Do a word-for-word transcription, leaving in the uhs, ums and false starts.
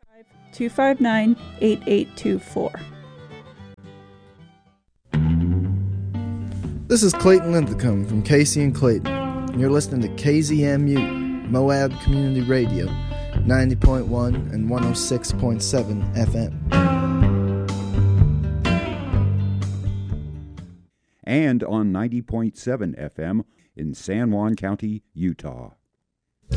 two five nine, eight eight two four. This is Clayton Linthicum from Casey and Clayton. And you're listening to K Z M U, Moab Community Radio, ninety point one and one oh six point seven F M. And on ninety point seven F M in San Juan County, Utah.